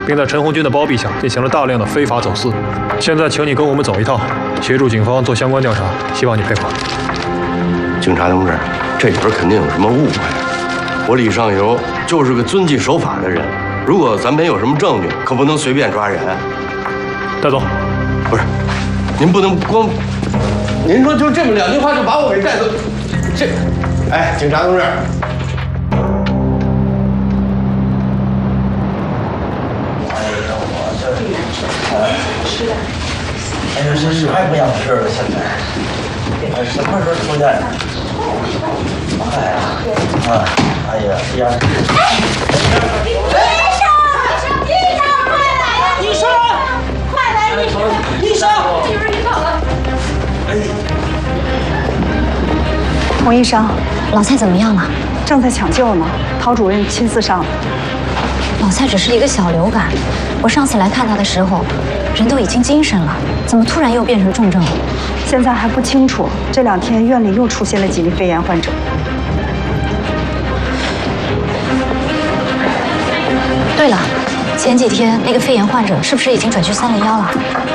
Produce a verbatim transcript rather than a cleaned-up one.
并在陈红军的包庇下进行了大量的非法走私。现在，请你跟我们走一趟，协助警方做相关调查，希望你配合。 警察同志，这里边肯定有什么误会。我李尚游就是个遵纪守法的人，如果咱没有什么证据，可不能随便抓人。 带走。 不是，您不能光，您说就这么两句话就把我给带走，这，哎，警察同志。 哎呀，这是太不想吃了，现在。哎，什么时候出现？哎呀，啊，哎呀，哎呀！ 医生，医生，快来呀！医生，快来！医生，医生，这边医跑了。 洪医生， 老蔡怎么样了？ 正在抢救呢，陶主任亲自上的。 老蔡只是一个小流感，我上次来看他的时候，人都已经精神了，怎么突然又变成重症了？ 现在还不清楚。这两天院里又出现了几例肺炎患者。 对了，前几天那个肺炎患者是不是已经转去三零幺了？